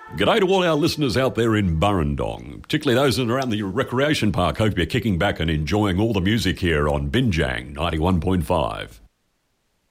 G'day to all our listeners out there in Burrendong, particularly those that are around the recreation park. Hope you're kicking back and enjoying all the music here on Binjang 91.5.